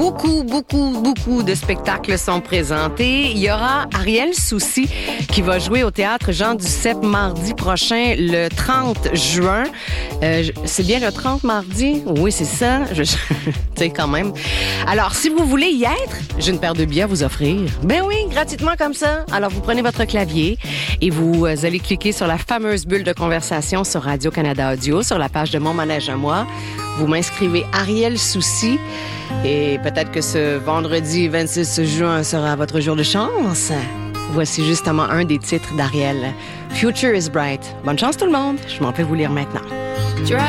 beaucoup de spectacles sont présentés. Il y aura Ariel Soucy qui va jouer au Théâtre Jean Duceppe mardi prochain, le 30 juin. C'est bien le 30 mardi? Oui, c'est ça. Tu sais, quand même. Alors, si vous voulez y être, j'ai une paire de billets à vous offrir. Ben oui, gratuitement comme ça. Alors, vous prenez votre clavier et vous allez cliquer sur la fameuse bulle de conversation sur Radio-Canada Audio, sur la page de Mon Manège à moi. Vous m'inscrivez Ariel Soucy et peut-être que ce vendredi 26 juin sera votre jour de chance. Voici justement un des titres d'Ariel. Future is bright. Bonne chance tout le monde. Je m'en vais vous lire maintenant.